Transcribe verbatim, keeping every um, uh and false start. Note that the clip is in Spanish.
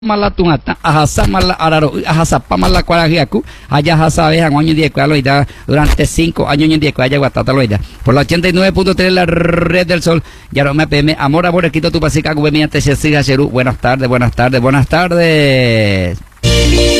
mala tunata ahasa mala araro ahasa pa mala cuaragiacu allá hasa vejan año diez loida durante cinco años en diez allá guatata loida por la ochenta y nueve punto tres la red del sol ya no me pm amor amor quito tu pasica mediante se siga buenas tardes buenas tardes buenas tardes